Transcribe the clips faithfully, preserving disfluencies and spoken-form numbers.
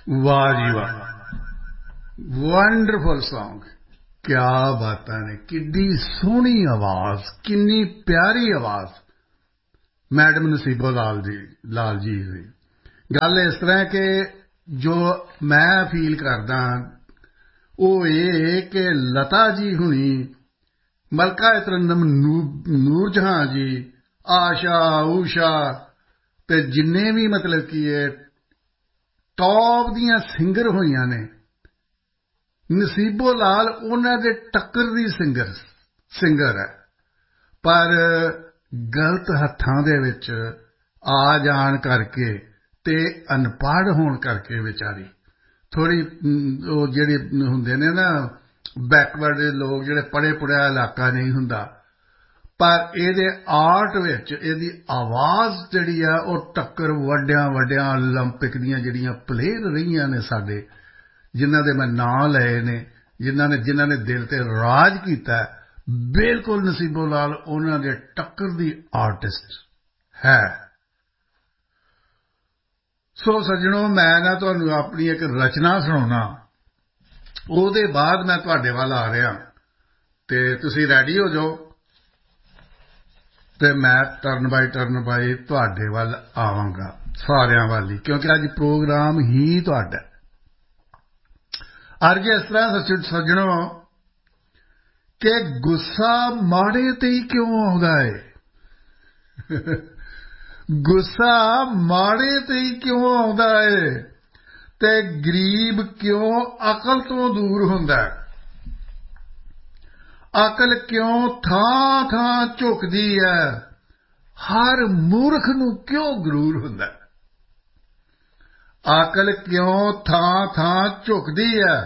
वाह जी वाह, wonderful song. क्या बातां ने, किड्डी सोहनी आवाज, किन्नी प्यारी आवाज मैडम नसीबो लाल जी लाल जी दी। गल इस तरह कि जो मैं फील करदा ਉਹ ਇਹ कि लता जी हुणी, मलका तरन्नुम नूर जहां जी, आशा ऊषा ते जिन्ने भी मतलब कि टॉप दियां सिंगर होईयां ने, नसीबो लाल उन्हां दे टक्कर दी सिंगर सिंगर है, पर गलत हत्थां दे विच आ जाण करके ते अनपढ़ होण करके विचारी थोड़ी ਉਹ ਜਿਹੜੇ ਹੁੰਦੇ ਨੇ ਨਾ ਬੈਕਵਰਡ ਲੋਕ, ਜਿਹੜੇ ਪੜ੍ਹੇ ਪੁੜ੍ਹਿਆ ਇਲਾਕਾ ਨਹੀਂ ਹੁੰਦਾ, ਪਰ ਇਹਦੇ ਆਰਟ ਵਿੱਚ ਇਹਦੀ ਆਵਾਜ਼ ਜਿਹੜੀ ਆ ਉਹ ਟੱਕਰ ਵੱਡਿਆਂ ਵੱਡਿਆਂ ਓਲੰਪਿਕ ਦੀਆਂ ਜਿਹੜੀਆਂ ਪਲੇਅਰ ਰਹੀਆਂ ਨੇ ਸਾਡੇ, ਜਿਨ੍ਹਾਂ ਦੇ ਮੈਂ ਨਾਂ ਲਏ ਨੇ, ਜਿਨ੍ਹਾਂ ਨੇ ਜਿਨ੍ਹਾਂ ਨੇ ਦਿਲ ਤੇ ਰਾਜ ਕੀਤਾ, ਬਿਲਕੁਲ ਨਸੀਬੋ ਲਾਲ ਉਹਨਾਂ ਦੇ ਟੱਕਰ ਦੀ ਆਰਟਿਸਟ ਹੈ। ਸੋ ਸੱਜਣੋ, ਮੈਂ ਨਾ ਤੁਹਾਨੂੰ ਆਪਣੀ ਇੱਕ ਰਚਨਾ ਸੁਣਾਉਣਾ, ਉਹਦੇ ਬਾਅਦ ਮੈਂ ਤੁਹਾਡੇ ਵੱਲ ਆ ਰਿਹਾ, ਤੇ ਤੁਸੀਂ ਰੈਡੀ ਹੋ ਜਾਓ, ਤੇ ਮੈਂ ਟਰਨ ਬਾਈ ਟਰਨ ਬਾਈ ਤੁਹਾਡੇ ਵੱਲ ਆਵਾਂਗਾ, ਸਾਰਿਆਂ ਵੱਲ ਹੀ, ਕਿਉਂਕਿ ਅੱਜ ਪ੍ਰੋਗਰਾਮ ਹੀ ਤੁਹਾਡਾ। ਅੱਜ ਇਸ ਤਰ੍ਹਾਂ ਸੱਜਣੋ ਕਿ ਗੁੱਸਾ ਮਾੜੇ ਤੇ ਹੀ ਕਿਉਂ ਆਉਂਦਾ ਹੈ, ਗੁੱਸਾ ਮਾੜੇ ਤੇ ਹੀ ਕਿਉਂ ਆਉਂਦਾ ਹੈ, ਤੇ ਗਰੀਬ ਕਿਉਂ ਅਕਲ ਤੋਂ ਦੂਰ ਹੁੰਦਾ ਹੈ, ਅਕਲ ਕਿਉਂ ਥਾਂ ਥਾਂ ਝੁਕਦੀ ਹੈ, ਹਰ ਮੂਰਖ ਨੂੰ ਕਿਉਂ ਗਰੂਰ ਹੁੰਦਾ ਹੈ, ਅਕਲ ਕਿਉਂ ਥਾਂ ਥਾਂ ਝੁਕਦੀ ਹੈ,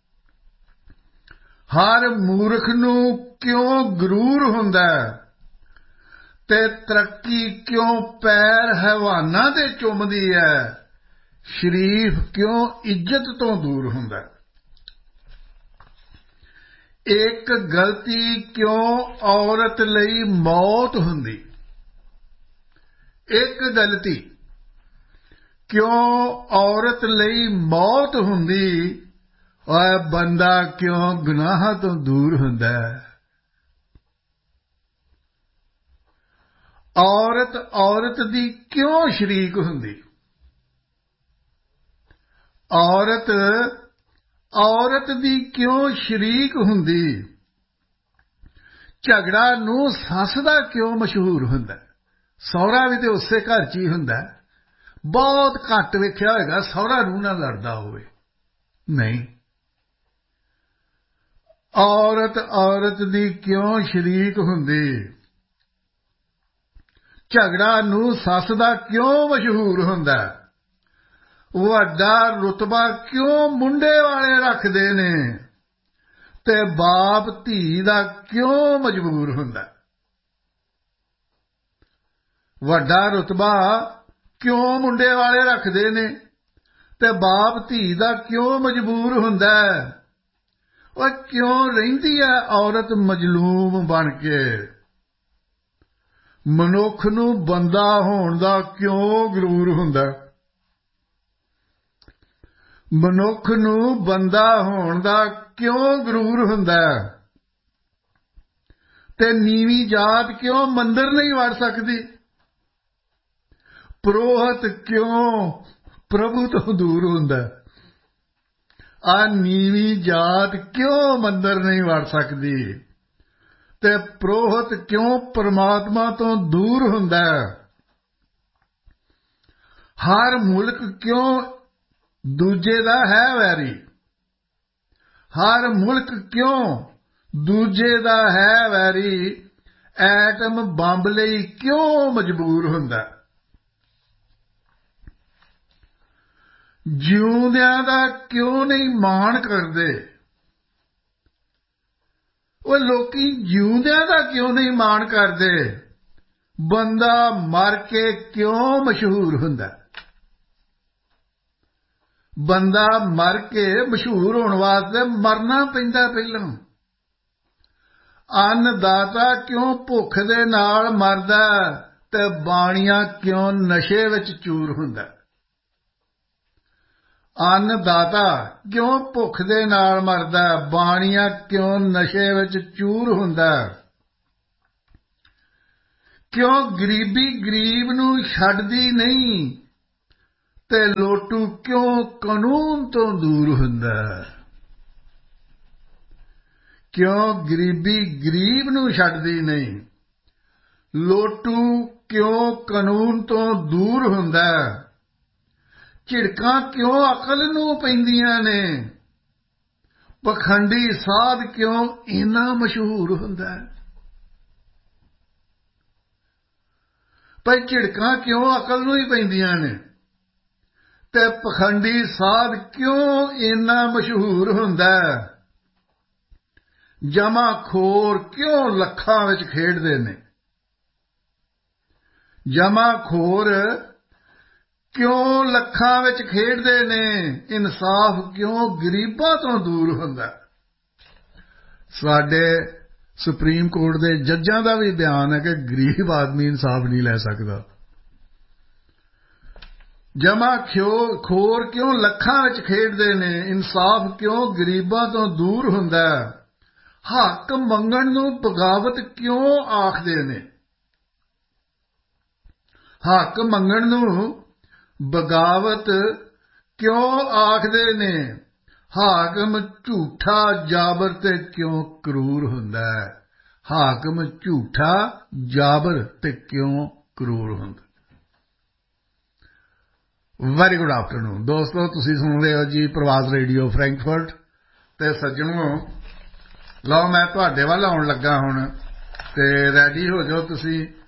ਹਰ ਮੂਰਖ ਨੂੰ ਕਿਉਂ ਗਰੂਰ ਹੁੰਦਾ ਹੈ, ਤੇ ਤਰੱਕੀ ਕਿਉਂ ਪੈਰ ਹੈਵਾਨਾਂ ਦੇ ਚੁੰਮਦੀ ਹੈ, ਸ਼ਰੀਫ ਕਿਉਂ ਇੱਜ਼ਤ ਤੋਂ ਦੂਰ ਹੁੰਦਾ, ਇੱਕ ਗਲਤੀ ਕਿਉਂ ਔਰਤ ਲਈ ਮੌਤ ਹੁੰਦੀ, ਇੱਕ ਗਲਤੀ ਕਿਉਂ ਔਰਤ ਲਈ ਮੌਤ ਹੁੰਦੀ, ਓਏ ਬੰਦਾ ਕਿਉਂ ਗੁਨਾਹਾਂ ਤੋਂ ਦੂਰ ਹੁੰਦਾ, ਔਰਤ ਔਰਤ ਦੀ ਕਿਉਂ ਸ਼ਰੀਕ ਹੁੰਦੀ, ਔਰਤ ਔਰਤ ਦੀ ਕਿਉਂ ਸ਼ਰੀਕ ਹੁੰਦੀ, ਝਗੜਾ ਨੂੰ ਸੱਸ ਦਾ ਕਿਉਂ ਮਸ਼ਹੂਰ ਹੁੰਦਾ, ਸਹੁਰਾ ਵੀ ਤੇ ਉਸੇ ਘਰ 'ਚ ਹੀ ਹੁੰਦਾ, ਬਹੁਤ ਘੱਟ ਵੇਖਿਆ ਹੋਵੇਗਾ ਸਹੁਰਾ ਨੂੰਹ ਨਾਲ ਲੜਦਾ ਹੋਵੇ, ਨਹੀਂ, ਔਰਤ ਔਰਤ ਦੀ ਕਿਉਂ ਸ਼ਰੀਕ ਹੁੰਦੀ, ਝਗੜਾ ਨੂੰ ਸੱਸ ਦਾ ਕਿਉਂ ਮਸ਼ਹੂਰ ਹੁੰਦਾ, ਵੱਡਾ ਰੁਤਬਾ ਕਿਉਂ ਮੁੰਡੇ ਵਾਲੇ ਰੱਖਦੇ ਨੇ, ਤੇ ਬਾਪ ਧੀ ਦਾ ਕਿਉਂ ਮਜਬੂਰ ਹੁੰਦਾ, ਵੱਡਾ ਰੁਤਬਾ ਕਿਉਂ ਮੁੰਡੇ ਵਾਲੇ ਰੱਖਦੇ ਨੇ, ਤੇ ਬਾਪ ਧੀ ਦਾ ਕਿਉਂ ਮਜਬੂਰ ਹੁੰਦਾ, ਉਹ ਕਿਉਂ ਰਹਿੰਦੀ ਹੈ ਔਰਤ ਮਜਲੂਮ ਬਣ ਕੇ, ਮਨੁੱਖ ਨੂੰ ਬੰਦਾ ਹੋਣ ਦਾ ਕਿਉਂ ਗਰੂਰ ਹੁੰਦਾ, ਮਨੁੱਖ ਨੂੰ ਬੰਦਾ ਹੋਣ ਦਾ ਕਿਉਂ ਗਰੂਰ ਹੁੰਦਾ, ਤੇ ਨੀਵੀਂ ਜਾਤ ਕਿਉਂ ਮੰਦਰ ਨਹੀਂ ਵੜ ਸਕਦੀ, ਪ੍ਰੋਹਤ ਕਿਉਂ ਪ੍ਰਭੂ ਤੋਂ ਦੂਰ ਹੁੰਦਾ, ਆ ਨੀਵੀਂ ਜਾਤ ਕਿਉਂ ਮੰਦਰ ਨਹੀਂ ਵੜ ਸਕਦੀ, ਤੇ ਪ੍ਰੋਹਤ ਕਿਉਂ ਪਰਮਾਤਮਾ ਤੋਂ ਦੂਰ ਹੁੰਦਾ, ਹਰ ਮੁਲਕ ਕਿਉਂ ਦੂਜੇ ਦਾ ਹੈ ਵੈਰੀ, ਹਰ ਮੁਲਕ ਕਿਉਂ ਦੂਜੇ ਦਾ ਹੈ ਵੈਰੀ, ਐਟਮ ਬੰਬ ਲਈ ਕਿਉਂ ਮਜਬੂਰ ਹੁੰਦਾ, ਜਿਉਂਦਿਆਂ ਦਾ ਕਿਉਂ ਨਹੀਂ ਮਾਣ ਕਰਦੇ, ਉਹ ਲੋਕੀ ਜਿਉਂਦਿਆਂ ਦਾ ਕਿਉਂ ਨਹੀਂ ਮਾਣ ਕਰਦੇ, ਬੰਦਾ ਮਰ ਕੇ ਕਿਉਂ ਮਸ਼ਹੂਰ ਹੁੰਦਾ, ਬੰਦਾ ਮਰ ਕੇ ਮਸ਼ਹੂਰ ਹੋਣ ਵਾਸਤੇ ਮਰਨਾ ਪੈਂਦਾ ਪਹਿਲਾਂ, ਅੰਨਦਾਤਾ ਕਿਉਂ ਭੁੱਖ ਦੇ ਨਾਲ ਮਰਦਾ, ਤੇ ਬਾਣੀਆਂ ਕਿਉਂ ਨਸ਼ੇ ਵਿੱਚ ਚੂਰ ਹੁੰਦਾ, ਅੰਨਦਾਤਾ ਕਿਉਂ ਭੁੱਖ ਦੇ ਨਾਲ ਮਰਦਾ ਹੈ, ਬਾਣੀਆ ਕਿਉਂ ਨਸ਼ੇ ਵਿੱਚ ਚੂਰ ਹੁੰਦਾ ਹੈ, ਕਿਉਂ ਗਰੀਬੀ ਗਰੀਬ ਨੂੰ ਛੱਡਦੀ ਨਹੀਂ ਤੇ ਲੋਟੂ ਕਿਉਂ ਕਾਨੂੰਨ ਤੋਂ ਦੂਰ ਹੁੰਦਾ ਹੈ, ਕਿਉਂ ਗਰੀਬੀ ਗਰੀਬ ਨੂੰ ਛੱਡਦੀ ਨਹੀਂ, ਲੋਟੂ ਕਿਉਂ ਕਾਨੂੰਨ ਤੋਂ ਦੂਰ ਹੁੰਦਾ ਹੈ, ਝਿੜਕਾਂ ਕਿਉਂ ਅਕਲ ਨੂੰ ਪੈਂਦੀਆਂ ਨੇ, ਪਖੰਡੀ ਸਾਧ ਕਿਉਂ ਇੰਨਾ ਮਸ਼ਹੂਰ ਹੁੰਦਾ ਹੈ। ਪਰ ਝਿੜਕਾਂ ਕਿਉਂ ਅਕਲ ਨੂੰ ਹੀ ਪੈਂਦੀਆਂ ਨੇ ਤੇ ਪਖੰਡੀ ਸਾਧ ਕਿਉਂ ਇੰਨਾ ਮਸ਼ਹੂਰ ਹੁੰਦਾ ਹੈ, ਜਮਾਖੋਰ ਕਿਉਂ ਲੱਖਾਂ ਵਿੱਚ ਖੇਡਦੇ ਨੇ, ਜਮਾਖੋਰ ਕਿਉਂ ਲੱਖਾਂ ਵਿੱਚ ਖੇਡਦੇ ਨੇ, ਇਨਸਾਫ ਕਿਉਂ ਗਰੀਬਾਂ ਤੋਂ ਦੂਰ ਹੁੰਦਾ। ਸਾਡੇ ਸੁਪਰੀਮ ਕੋਰਟ ਦੇ ਜੱਜਾਂ ਦਾ ਵੀ ਬਿਆਨ ਹੈ ਕਿ ਗਰੀਬ ਆਦਮੀ ਇਨਸਾਫ ਨਹੀਂ ਲੈ ਸਕਦਾ। ਜਮਾਖੋਰ ਕਿਉਂ ਲੱਖਾਂ ਵਿੱਚ ਖੇਡਦੇ ਨੇ, ਇਨਸਾਫ ਕਿਉਂ ਗਰੀਬਾਂ ਤੋਂ ਦੂਰ ਹੁੰਦਾ। ਹੱਕ ਮੰਗਣ ਨੂੰ ਬਗਾਵਤ ਕਿਉਂ ਆਖਦੇ ਨੇ, ਹੱਕ ਮੰਗਣ ਨੂੰ ਬਗਾਵਤ ਕਿਉਂ ਆਖਦੇ ਨੇ, ਹਾਕਮ ਝੂਠਾ ਜਾਬਰ ਤੇ ਕਿਉਂ ਕਰੂਰ ਹੁੰਦਾ ਹੈ, ਹਾਕਮ ਝੂਠਾ ਜਾਬਰ ਤੇ ਕਿਉਂ ਕਰੂਰ ਹੁੰਦਾ। ਵੈਰੀ ਗੁੱਡ ਆਫਟਰਨੂਨ ਦੋਸਤੋ, ਤੁਸੀਂ ਸੁਣ ਰਹੇ ਹੋ ਜੀ ਪ੍ਰਵਾਸ ਰੇਡੀਓ ਫਰੈਂਕਫਰਟ। ਤੇ ਸੱਜਣੋ, ਲਓ ਮੈਂ ਤੁਹਾਡੇ ਵੱਲ ਆਉਣ ਲੱਗਾ ਹੁਣ, ਤੇ ਰੈਡੀ ਹੋ ਜਾਓ ਤੁਸੀਂ।